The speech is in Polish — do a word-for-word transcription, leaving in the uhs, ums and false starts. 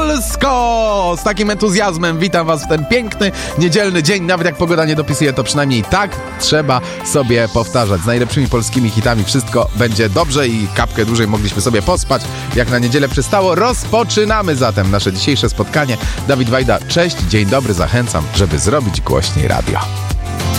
Polsko! Z takim entuzjazmem witam was w ten piękny, niedzielny dzień. Nawet jak pogoda nie dopisuje, to przynajmniej tak trzeba sobie powtarzać. Z najlepszymi polskimi hitami wszystko będzie dobrze i kapkę dłużej mogliśmy sobie pospać, jak na niedzielę przystało. Rozpoczynamy zatem nasze dzisiejsze spotkanie. Dawid Wajda, cześć, dzień dobry, zachęcam, żeby zrobić głośniej radio.